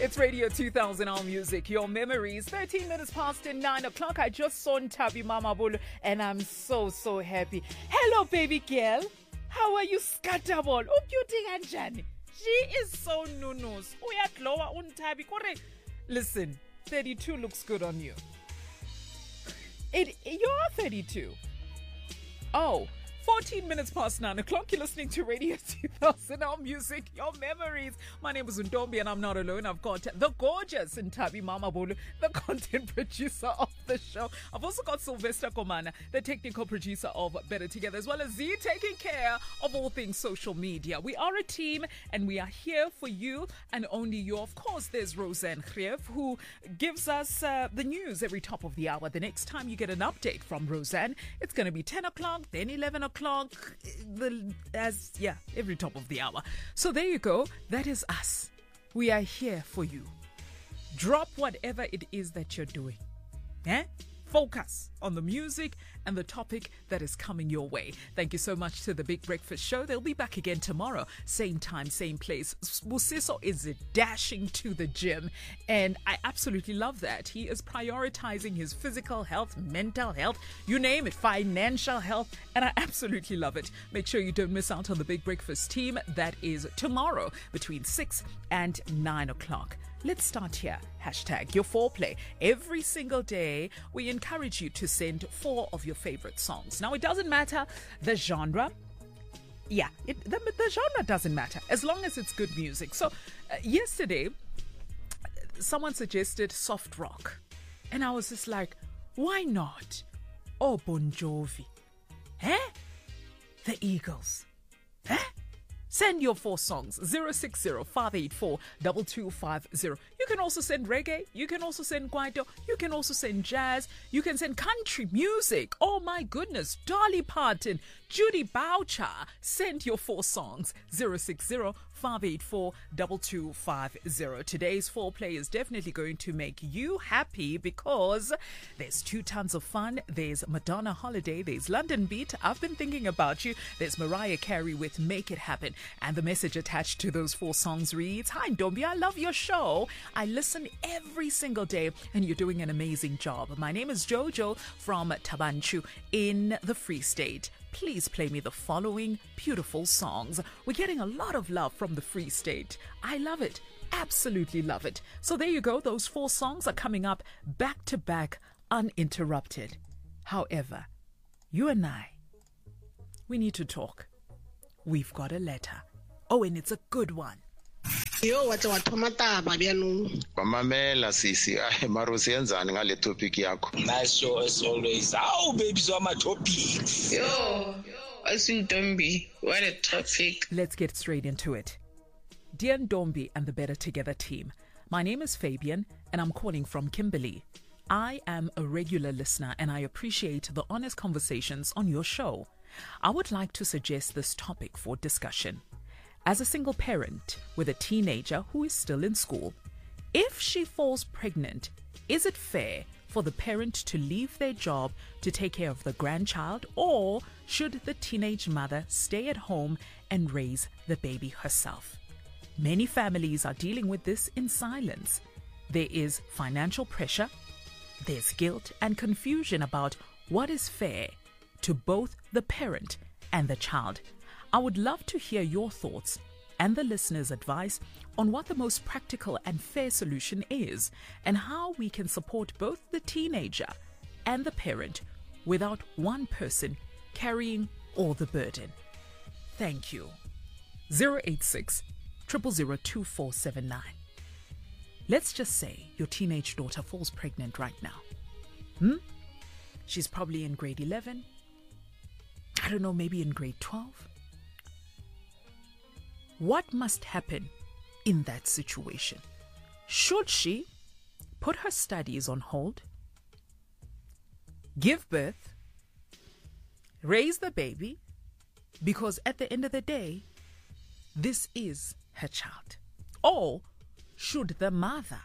It's Radio 2000 All Music, your memories. 13 minutes past 9 o'clock. I just saw Ntabi Mama Bolo and I'm so happy. Hello, baby girl. How are you, Scatterball? Kanjani? She is so nunus. Uyadlowa Untabi. Listen, 32 looks good on you. You're 32. Oh, 14 minutes past 9 o'clock. You're listening to Radio 2000 All Music, your memories. My name is Ntombi and I'm not alone. I've got the gorgeous Ntabi Mama Bolu, the content producer of the show. I've also got Sylvester Komana, the technical producer of Better Together, as well as Z taking care of all things social media. We are a team and we are here for you and only you. Of course, there's Roseanne Greef, who gives us the news every top of the hour. The next time you get an update from Roseanne, it's going to be 10 o'clock, then 11 o'clock, every top of the hour. So there you go. That is us. We are here for you. Drop whatever it is that you're doing. Focus on the music and the topic that is coming your way. Thank you so much to the Big Breakfast Show. They'll be back again tomorrow. Same time, same place. Busiso is dashing to the gym and I absolutely love that. He is prioritizing his physical health, mental health, you name it, financial health, and I absolutely love it. Make sure you don't miss out on the Big Breakfast team. That is tomorrow between 6 and 9 o'clock. Let's start here. Hashtag your foreplay. Every single day, we encourage you to send 4 of your favorite songs. Now, it doesn't matter the genre. The genre doesn't matter as long as it's good music. So, yesterday, someone suggested soft rock. And I was just like, why not? Oh, Bon Jovi. The Eagles. Send your 4 songs, 060-584-2250. You can also send reggae. You can also send kwaito. You can also send jazz. You can send country music. Oh my goodness. Dolly Parton, Judy Boucher. Send your 4 songs, 060-584-2250. Today's foreplay is definitely going to make you happy because there's 2 tons of fun. There's Madonna Holiday. There's London Beat. I've been thinking about you. There's Mariah Carey with Make It Happen. And the message attached to those 4 songs reads, "Hi Ntombi, I love your show. I listen every single day and you're doing an amazing job. My name is Jojo from Tabanchu in the Free State. Please play me the following beautiful songs." We're getting a lot of love from the Free State. I love it. Absolutely love it. So there you go. Those 4 songs are coming up back to back, uninterrupted. However, you and I, we need to talk. We've got a letter. Oh, and it's a good one. Yo, what's tomataba bianu? Mamela sisi, maro siyenzani ngale topic yakho. Nice show as always. Oh, babies are my topics. Yo, Ntombi, what a topic. Let's get straight into it. Dear Ntombi and the Better Together team, my name is Fabian and I'm calling from Kimberley. I am a regular listener and I appreciate the honest conversations on your show. I would like to suggest this topic for discussion. As a single parent with a teenager who is still in school, if she falls pregnant, is it fair for the parent to leave their job to take care of the grandchild, or should the teenage mother stay at home and raise the baby herself? Many families are dealing with this in silence. There is financial pressure, there's guilt and confusion about what is fair to both the parent and the child. I would love to hear your thoughts and the listeners' advice on what the most practical and fair solution is and how we can support both the teenager and the parent without one person carrying all the burden. Thank you. 086 000 2479. Let's just say your teenage daughter falls pregnant right now. She's probably in grade 11. I don't know, maybe in grade 12. What must happen in that situation? Should she put her studies on hold, give birth, raise the baby, because at the end of the day, this is her child? Or should the mother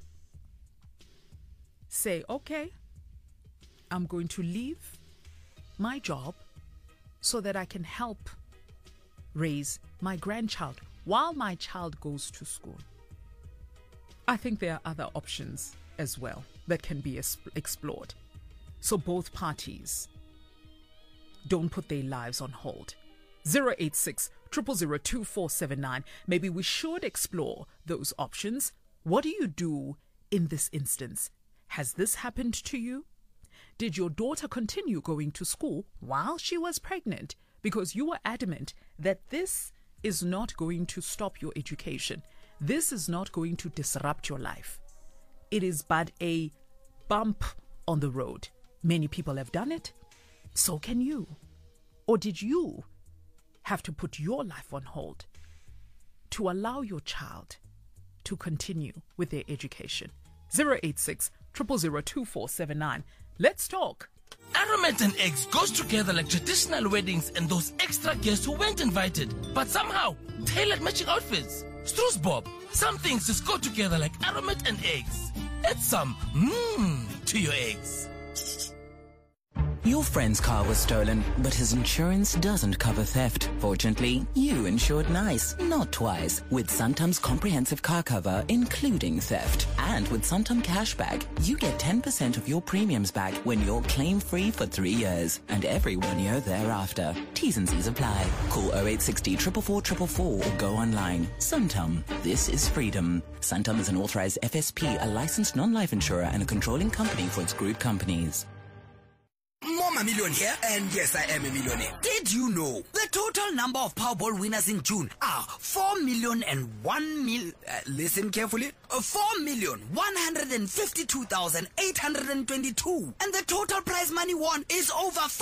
say, okay, I'm going to leave my job so that I can help raise my grandchild while my child goes to school? I think there are other options as well that can be explored. So both parties don't put their lives on hold. 086 000 2479. Maybe we should explore those options. What do you do in this instance? Has this happened to you? Did your daughter continue going to school while she was pregnant because you were adamant that this is not going to stop your education? This is not going to disrupt your life. It is but a bump on the road. Many people have done it. So can you. Or did you have to put your life on hold to allow your child to continue with their education? 086 000 2479. Let's talk. Aromat and eggs goes together like traditional weddings and those extra guests who weren't invited, but somehow tailored matching outfits. Struce Bob, some things just go together like Aromat and eggs. Add some to your eggs. Your friend's car was stolen, but his insurance doesn't cover theft. Fortunately, you insured nice, not twice, with Santam's comprehensive car cover, including theft. And with Santam Cashback, you get 10% of your premiums back when you're claim-free for 3 years, and every 1 year thereafter. T's and C's apply. Call 0860 444 444 or go online. Santam, this is freedom. Santam is an authorized FSP, a licensed non-life insurer, and a controlling company for its group companies. I'm a millionaire, and yes, I am a millionaire. Did you know the total number of Powerball winners in June are 4,001,000? Listen carefully. 4,152,822, and the total prize money won is over